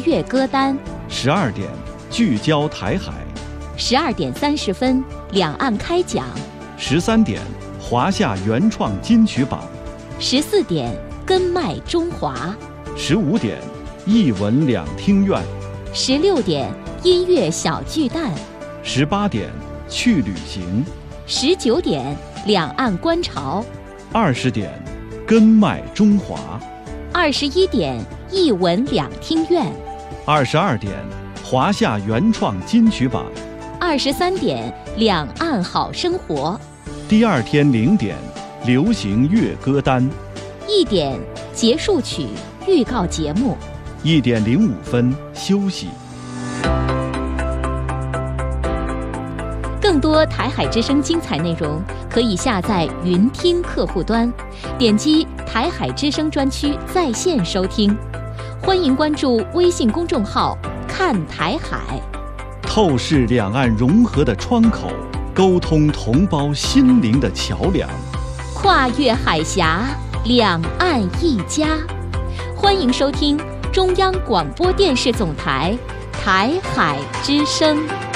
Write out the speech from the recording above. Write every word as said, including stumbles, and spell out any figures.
乐歌单。 十二点，聚焦台海。 十二点三十分，两岸开讲。 十三点，华夏原创金曲榜。 十四点，根脉中华。 十五点，艺文两厅院。 十六点，音乐小巨蛋。 十八点，去旅行。 十九点，两岸观潮。 二十点，根脉中华。 二十一点，艺文两厅院。 二十二点，华夏原创金曲榜。 二十三点，两岸好生活。 第二天零点，流行乐歌单。 一点，结束曲预告节目。 一点零五分，休息。 更多台海之声精彩内容，可以下载云听客户端，点击台海之声专区在线收听。欢迎关注微信公众号看台海， 透视两岸融合的窗口，沟通同胞心灵的桥梁， 跨越海峡，两岸一家。欢迎收听中央广播电视总台台海之声。